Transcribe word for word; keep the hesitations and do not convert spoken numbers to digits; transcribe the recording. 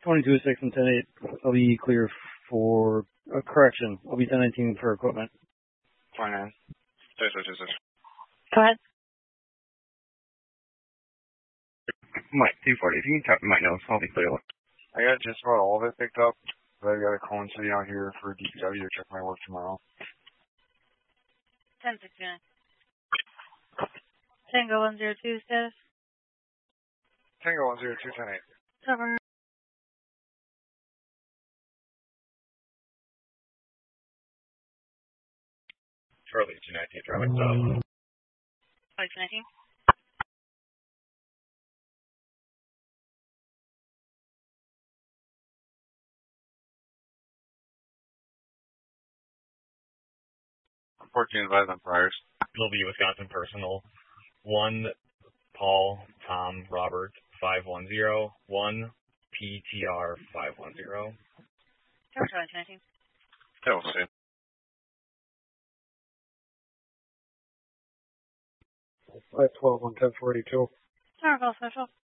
twenty-two six and ten eight. I'll be clear for a correction. I'll be ten nineteen for equipment. twenty-nine. Two six two six. Go ahead. Mike, two forty. If you can talk to Mike Nose, I'll be clear. I got just about all of it picked up, but I got a call in city out here for D P W to check my work tomorrow. ten sixty-nine. Tango one zero two, status? Tango one zero two ten eight. Cover. Charlie two nineteen, traffic stop. Charlie two nineteen. fourteen advised on priors. It'll be Wisconsin personal. one Paul, Tom, Robert, five one zero. one P T R, five one zero. Cover Charlie two nineteen. Yeah, we'll see. five twelve on ten forty-two. Tower call special.